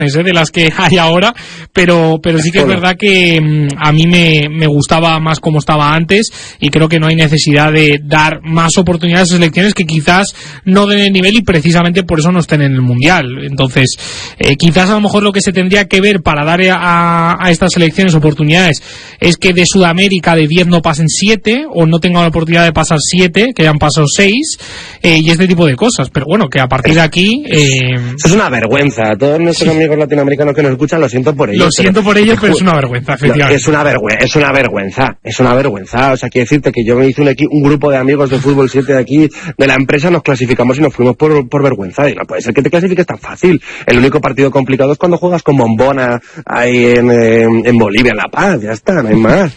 de las que hay ahora, pero sí que es verdad que a mí me gustaba más como estaba antes, y creo que no hay necesidad de dar más oportunidades a selecciones que quizás no den el nivel y precisamente por eso no estén en el Mundial. Entonces, quizás a lo mejor lo que se tendría que ver para dar a estas selecciones oportunidades es que de Sudamérica de 10 no pasen 7, o no tengan la oportunidad de pasar 7, que hayan pasado 6, y este tipo de cosas. Pero bueno, que a partir de aquí... es una vergüenza. Todos nuestros amigos latinoamericanos que nos escuchan, lo siento por ellos. Lo siento por ellos, pero es una vergüenza, efectivamente. Es una vergüenza. O sea, quiero decirte que yo me hice un grupo de amigos de Fútbol 7 de aquí, de la empresa, nos clasificamos y nos fuimos por vergüenza. Y no puede ser que te clasifiques tan fácil. El único partido complicado es cuando juegas con Bombona ahí en Bolivia, en La Paz. Ya está, no hay más.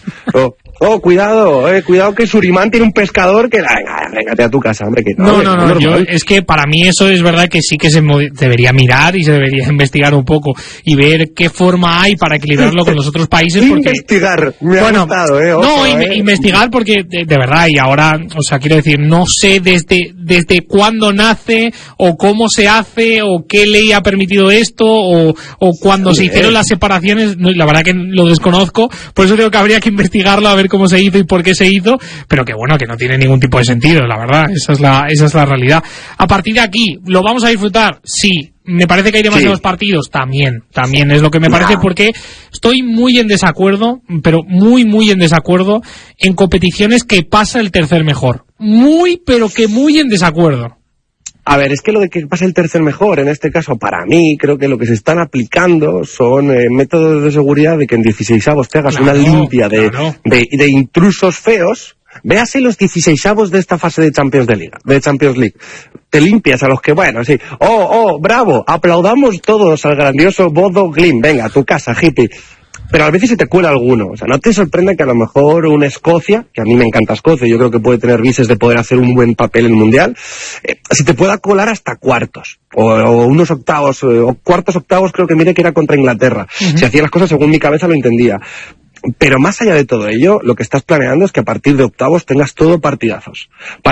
Cuidado que Surimán tiene un pescador que... Véngate a tu casa, hombre, que no, es que para mí eso es verdad que sí que se debería mirar y se debería investigar un poco y ver qué forma hay para equilibrarlo con los otros países, porque... Investigar, me ha gustado, investigar porque, de verdad, y ahora, o sea, quiero decir, no sé desde cuándo nace, o cómo se hace, o qué ley ha permitido esto, o cuándo se hicieron las separaciones, no, la verdad que lo desconozco, por eso digo que habría que investigarlo a ver cómo se hizo y por qué se hizo, pero que bueno, que no tiene ningún tipo de sentido, la verdad, esa es la realidad. A partir de aquí, ¿lo vamos a disfrutar? Sí. ¿Me parece que hay demasiados partidos? También es lo que me parece, porque estoy muy en desacuerdo, pero muy en desacuerdo en competiciones que pasa el tercer mejor. Muy en desacuerdo. A ver, es que lo de que pase el tercer mejor, en este caso, para mí, creo que lo que se están aplicando son métodos de seguridad de que en 16avos te hagas una limpia de intrusos feos. Véase los 16avos de esta fase de Champions League. Te limpias a los que, bueno, sí. Bravo, aplaudamos todos al grandioso Bodo Glimt. Venga, a tu casa, hippie. Pero a veces se te cuela alguno. O sea, no te sorprenda que a lo mejor una Escocia, que a mí me encanta Escocia, yo creo que puede tener vises de poder hacer un buen papel en el Mundial, se te pueda colar hasta cuartos. O unos octavos, o cuartos, octavos, creo que mire que era contra Inglaterra. Uh-huh. Si hacía las cosas según mi cabeza lo entendía. Pero más allá de todo ello, lo que estás planeando es que a partir de octavos tengas todo partidazos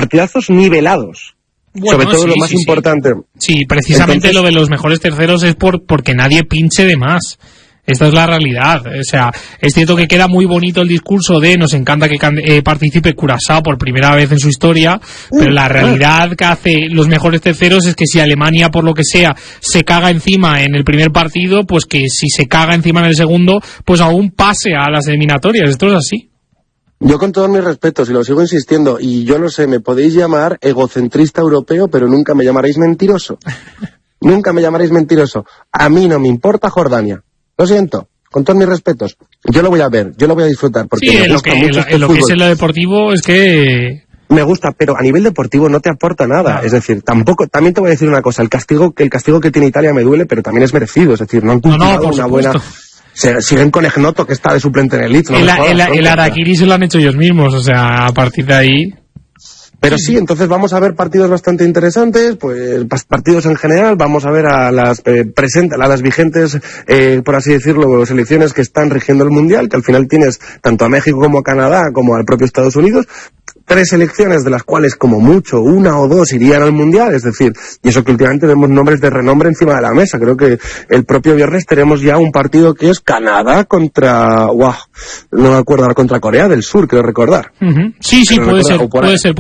nivelados. Bueno, sobre todo lo más importante. Sí, precisamente. Entonces, lo de los mejores terceros es porque nadie pinche de más. Esta es la realidad. O sea, es cierto que queda muy bonito el discurso de nos encanta que participe Curazao por primera vez en su historia, pero la realidad que hace los mejores terceros es que si Alemania, por lo que sea, se caga encima en el primer partido, pues que si se caga encima en el segundo, pues aún pase a las eliminatorias. Esto es así. Yo, con todos mis respetos, y lo sigo insistiendo, y yo no sé, me podéis llamar egocentrista europeo, pero nunca me llamaréis mentiroso. Nunca me llamaréis mentiroso. A mí no me importa Jordania. Lo siento, con todos mis respetos. Yo lo voy a ver, yo lo voy a disfrutar, porque me gusta mucho este lo fútbol. Que es en lo deportivo es que... Me gusta, pero a nivel deportivo no te aporta nada. Es decir, tampoco, también te voy a decir una cosa, el castigo que tiene Italia me duele, pero también es merecido. Es decir, no han cultivado una buena... Siguen con Egnoto, que está de suplente en el Leeds. El Harakiri se lo han hecho ellos mismos, o sea, a partir de ahí... Pero sí, entonces vamos a ver partidos bastante interesantes, pues partidos en general, vamos a ver a las vigentes, por así decirlo, selecciones que están rigiendo el Mundial, que al final tienes tanto a México como a Canadá, como al propio Estados Unidos, 3 selecciones de las cuales como mucho 1 o 2 irían al Mundial, es decir, y eso que últimamente vemos nombres de renombre encima de la mesa. Creo que el propio viernes tenemos ya un partido que es Canadá contra, no me acuerdo ahora, contra Corea del Sur, creo recordar. Uh-huh. Sí, puede ser.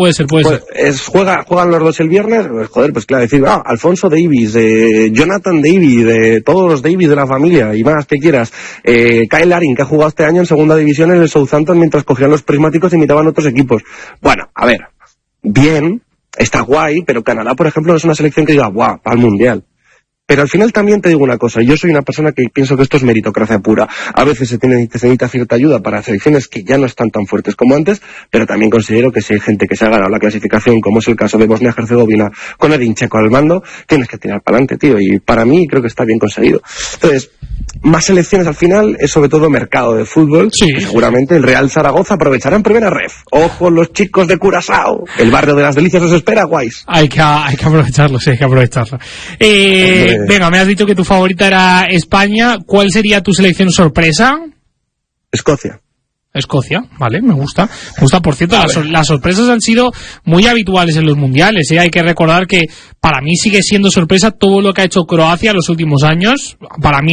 Juegan los dos el viernes, pues claro, decir, Alfonso Davies, Jonathan David, todos los Davies de la familia, y más que quieras, Kyle Larin, que ha jugado este año en segunda división en el Southampton mientras cogían los prismáticos y imitaban otros equipos. Bueno, a ver, bien, está guay, pero Canadá, por ejemplo, es una selección que diga, al Mundial. Pero al final también te digo una cosa, yo soy una persona que pienso que esto es meritocracia pura. A veces se necesita cierta ayuda para selecciones que ya no están tan fuertes como antes, pero también considero que si hay gente que se ha ganado la clasificación, como es el caso de Bosnia-Herzegovina, con Edin Dzeko al mando, tienes que tirar para adelante, tío, y para mí creo que está bien conseguido. Entonces, más selecciones al final es sobre todo mercado de fútbol. Sí. Y seguramente el Real Zaragoza aprovechará en primera ref. Ojo los chicos de Curazao, el barrio de las delicias os espera, guays. Hay que aprovecharlo, sí, hay que aprovecharlo. Venga, me has dicho que tu favorita era España. ¿Cuál sería tu selección sorpresa? Escocia. Escocia, vale, me gusta. Por cierto, las sorpresas han sido muy habituales en los mundiales, ¿eh? Hay que recordar que para mí sigue siendo sorpresa todo lo que ha hecho Croacia en los últimos años. Para mí